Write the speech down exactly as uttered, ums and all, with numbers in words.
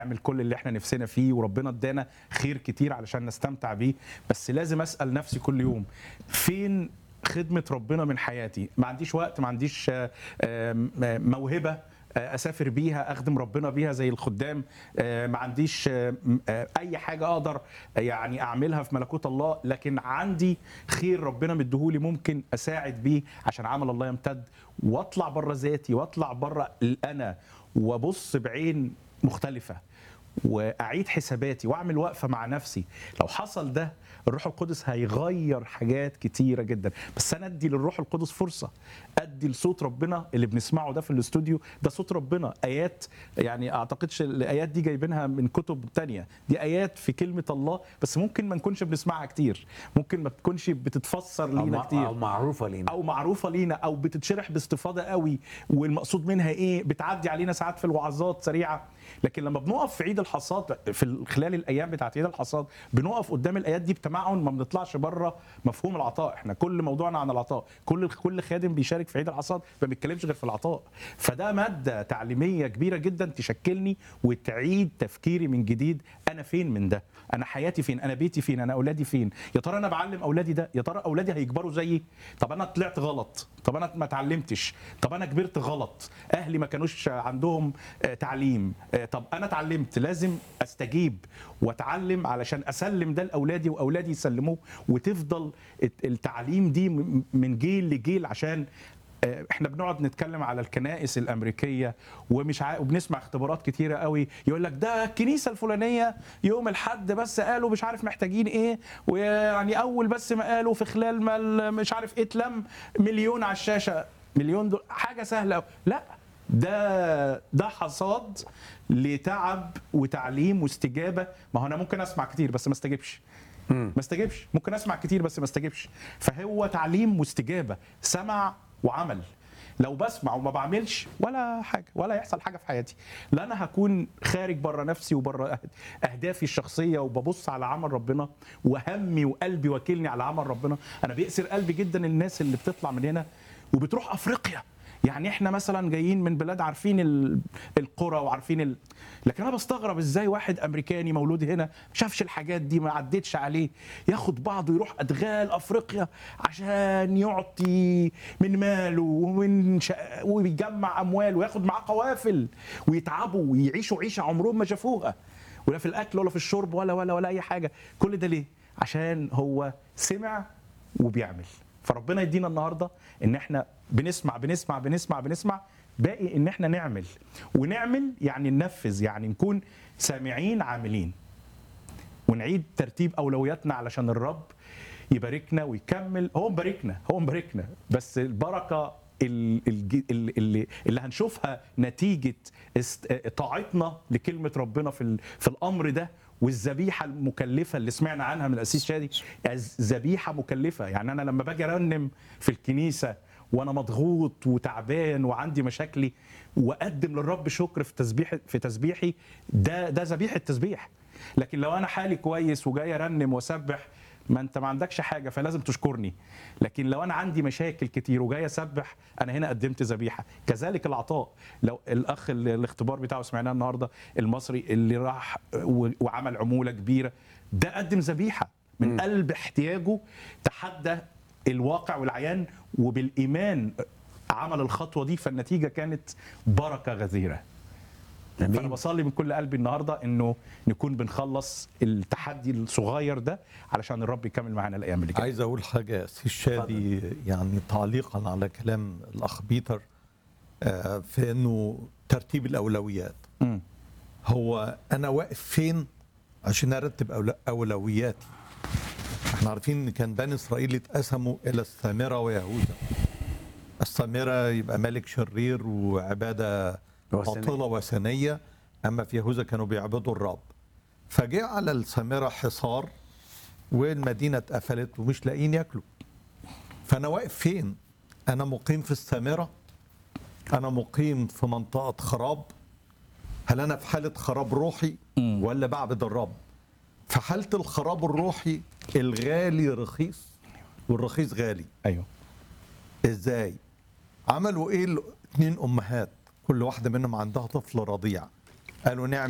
نعمل كل اللي احنا نفسنا فيه، وربنا ادانا خير كتير علشان نستمتع بيه، بس لازم اسال نفسي كل يوم فين خدمه ربنا من حياتي؟ ما عنديش وقت، ما عنديش آه، آه، موهبه آه، اسافر بيها اخدم ربنا بيها زي الخدام، آه، ما عنديش آه، آه، اي حاجه اقدر يعني اعملها في ملكوت الله، لكن عندي خير ربنا مديهولي ممكن اساعد بيه عشان عمل الله يمتد، واطلع بره ذاتي واطلع بره الانا وابص بعين مختلفه واعيد حساباتي واعمل وقفه مع نفسي. لو حصل ده الروح القدس هيغير حاجات كتيره جدا، بس انا ادي للروح القدس فرصه، ادي لصوت ربنا اللي بنسمعه ده في الاستوديو، ده صوت ربنا، ايات يعني اعتقدش الايات دي جايبينها من كتب تانية، دي ايات في كلمه الله، بس ممكن ما نكونش بنسمعها كتير، ممكن ما تكونش بتتفسر أو لينا مع- كتير أو معروفة لينا. او معروفه لينا او بتتشرح باستفاضه قوي والمقصود منها ايه، بتعدي علينا ساعات في الوعظات سريعه. لكن لما بنقف في عيد الحصاد في خلال الايام بتاعت عيد الحصاد بنقف قدام الايات دي بتمعن، ما بنطلعش بره مفهوم العطاء، احنا كل موضوعنا عن العطاء، كل كل خادم بيشارك في عيد الحصاد ما بيتكلمش غير في العطاء، فده ماده تعليميه كبيره جدا تشكلني وتعيد تفكيري من جديد، انا فين من ده؟ انا حياتي فين؟ انا بيتي فين؟ انا اولادي فين؟ يا ترى انا بعلم اولادي ده؟ يا ترى اولادي هيكبروا زيي؟ طب انا طلعت غلط، طب انا ما اتعلمتش، طب انا كبرت غلط، اهلي ما كانوش عندهم آه، تعليم، آه، طب انا اتعلمت، لازم استجيب واتعلم علشان اسلم ده لاولادي واولادي يسلموه، وتفضل الت- التعليم دي م- من جيل لجيل، عشان آه، احنا بنقعد نتكلم على الكنائس الامريكيه ومش عا... وبنسمع اختبارات كتيره قوي، يقول لك ده الكنيسه الفلانيه يوم الحد بس قالوا مش عارف محتاجين ايه، ويعني اول بس ما قالوا في خلال ما ال- مش عارف ايه اتلم مليون على الشاشه، مليون دول حاجه سهله أوي. لا، ده ده حصاد لتعب وتعليم واستجابه. ما هو انا ممكن اسمع كتير بس ما استجبش، ما استجبش، ممكن اسمع كتير بس ما استجبش، فهو تعليم واستجابه، سمع وعمل. لو بسمع وما بعملش ولا حاجه، ولا يحصل حاجه في حياتي، لا انا هكون خارج بره نفسي وبره أهد- اهدافي الشخصيه، وببص على عمل ربنا وهمي وقلبي واكلني على عمل ربنا. انا بيأسر قلبي جدا الناس اللي بتطلع من هنا وبتروح افريقيا، يعني احنا مثلا جايين من بلاد عارفين ال- القرى وعارفين ال... لكن انا بستغرب ازاي واحد امريكاني مولود هنا ما شافش الحاجات دي، ما عدتش عليه، ياخد بعضه يروح ادغال افريقيا عشان يعطي من ماله ومن شا... ويجمع اموال وياخد معاه قوافل ويتعبوا ويعيشوا عيشه عمرهم ما شافوها، ولا في الاكل ولا في الشرب ولا ولا ولا اي حاجه. كل ده ليه؟ عشان هو سمع وبيعمل. فربنا يدينا النهارده ان احنا بنسمع بنسمع بنسمع بنسمع، باقي ان احنا نعمل، ونعمل يعني ننفذ، يعني نكون سامعين عاملين، ونعيد ترتيب اولوياتنا علشان الرب يباركنا ويكمل. هو مباركنا، هو مباركنا، بس البركه ال- الج- ال- اللي اللي هنشوفها نتيجه است- طاعتنا لكلمه ربنا في ال- في الامر ده، والذبيحه المكلفه اللي سمعنا عنها من الاسيس شادي، ذبيحه مكلفه. يعني انا لما باجي ارنم في الكنيسه وانا مضغوط وتعبان وعندي مشاكلي، واقدم للرب شكر في تسبيح في تسبيحي، ده ده ذبيحه تسبيح. لكن لو انا حالي كويس وجاي ارنم واسبح، ما انت ما عندكش حاجه فلازم تشكرني، لكن لو انا عندي مشاكل كتير وجاي اسبح، انا هنا قدمت ذبيحه. كذلك العطاء، لو الاخ اللي الاختبار بتاعه سمعناه النهارده المصري اللي راح و- وعمل عموله كبيره، ده قدم ذبيحه من قلب احتياجه، تحدى الواقع والعيان وبالايمان عمل الخطوه دي، فالنتيجه كانت بركه غزيره. فانا بصلي من كل قلبي النهارده انه نكون بنخلص التحدي الصغير ده علشان الرب يكمل معانا الايام اللي جايه. عايز اقول حاجه سي الشادي، يعني تعليقا على كلام الاخ بيتر، آه، في انه ترتيب الاولويات. مم. هو انا واقف فين عشان ارتب أول- اولوياتي؟ احنا عارفين ان كان بني اسرائيل اتقسموا الى السامره ويهوذا. السامره يبقى ملك شرير وعباده وثنية. باطله وثنيه، اما في يهوذا كانوا بيعبدوا الرب. فجاء على السامره حصار والمدينه اتقفلت ومش لاقيين ياكلوا. فانا واقف فين؟ انا مقيم في السامره؟ انا مقيم في منطقه خراب؟ هل انا في حاله خراب روحي ولا بعبد الرب؟ في حاله الخراب الروحي الغالي رخيص والرخيص غالي. ايوه. ازاي؟ عملوا ايه الاثنين امهات كل واحده منهم عندها طفل رضيع؟ قالوا نعمل